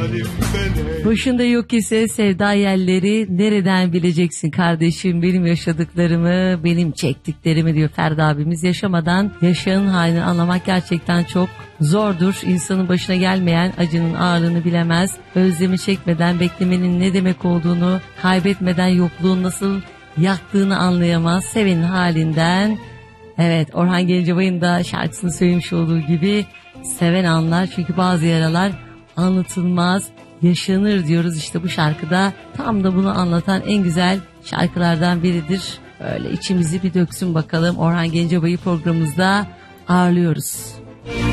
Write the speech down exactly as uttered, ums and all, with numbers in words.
yarim felek. Başında yok ise sevda yelleri nereden bileceksin kardeşim benim yaşadıklarımı, benim çektiklerimi diyor Ferdi abimiz. Yaşamadan yaşayanın halini anlamak gerçekten çok zordur. İnsanın başına gelmeyen acının ağırlığını bilemez. Özlemi çekmeden beklemenin ne demek olduğunu, kaybetmeden yokluğun nasıl yaktığını anlayamaz. Sevenin halinden. Evet, Orhan Gencebay'ın da şarkısını söylemiş olduğu gibi seven anlar. Çünkü bazı yaralar anlatılmaz, yaşanır diyoruz. İşte bu şarkıda tam da bunu anlatan en güzel şarkılardan biridir. Öyle içimizi bir döksün bakalım. Orhan Gencebay'ı programımızda ağırlıyoruz.